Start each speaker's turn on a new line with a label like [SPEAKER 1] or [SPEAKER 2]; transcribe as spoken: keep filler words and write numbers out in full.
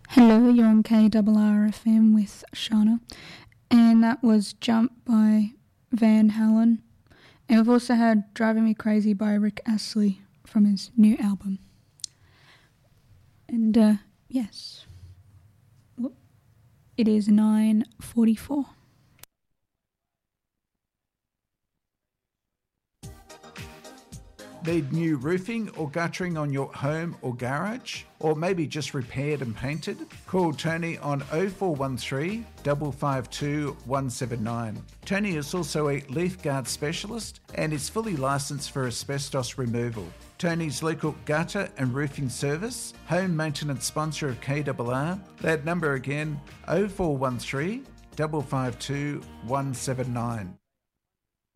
[SPEAKER 1] Hello, you're on K R R F M with Shana, and that was Jump by Van Halen. And we've also had Driving Me Crazy by Rick Astley from his new album. And uh, yes, it is nine forty-four.
[SPEAKER 2] Need new roofing or guttering on your home or garage? Or maybe just repaired and painted? Call Tony on oh four one three, five five two, one seven nine. Tony is also a Leaf Guard specialist and is fully licensed for asbestos removal. Tony's local gutter and roofing service, home maintenance sponsor of K R R. That number again, oh four one three, five five two, one seven nine.